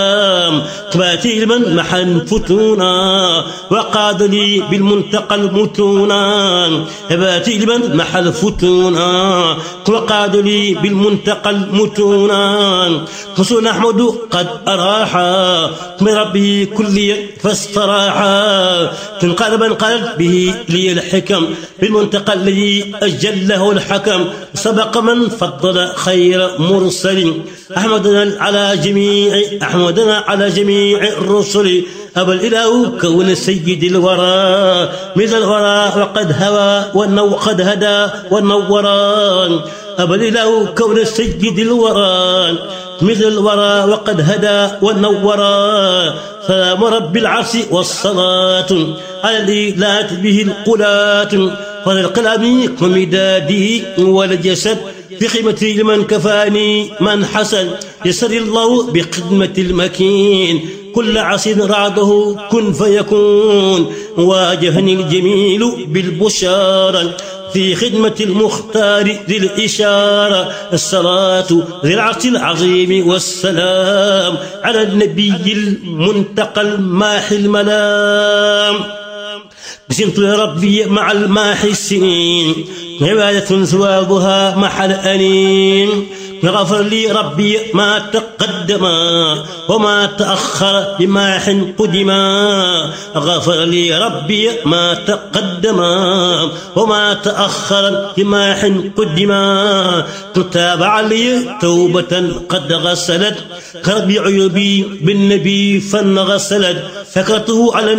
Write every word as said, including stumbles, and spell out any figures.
قباتي علما محا فتونا وقاد لي بالمنتقى المتونا قباتي علما محا الفتونا وقاد لي بالمنتقى المتونا حسن أحمد قد أراحا من ربي كلي فاستراحا تنقلبا قلت به لي الحكم بالمنتقى الذي أجله الحكم سبق من فضل خير مرسل أحمدنا على جميع أحمدنا على جميع الرسل أبى الإله كون سيد الورى مثل الورى وقد هوى وقد هدى ونورا أبى الإله كون سيد الورى مثل الورى وقد هدى ونورا سلام رب العرش والصلاة على الإله به القلات فالقلم ومداده والجسد بخدمة لمن كفاني من حسن يسر الله بخدمة المكين كل عصر رعده كن فيكون واجهني الجميل بالبشارة في خدمة المختار ذي الإشارة الصلاة ذي العرش العظيم والسلام على النبي المنتقى الماحي الملام بسنت ربي مع الماحي السنين عبادة ثوابها محل أنين غفر لي ربي ما تقدم وما تأخر بماح قدما غفر لي ربي ما تقدم وما تأخر بماح قدما تتابع لي توبة قد غسلت كرب عيوبي بالنبي فانغسلت فكرته على